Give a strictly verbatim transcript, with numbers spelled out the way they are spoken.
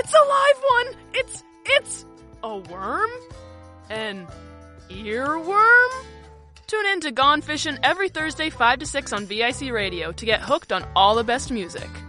It's a live one! It's, it's a worm? An earworm? Tune in to Gone Fishin' every Thursday five to six on V I C Radio to get hooked on all the best music.